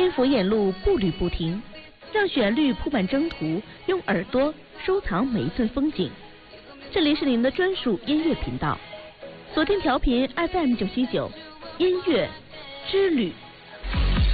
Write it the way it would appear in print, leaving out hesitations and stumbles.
音符沿路步履不停，让旋律铺满征途，用耳朵收藏每一寸风景。这里是您的专属音乐频道，锁定调频 FM 979，音乐之旅。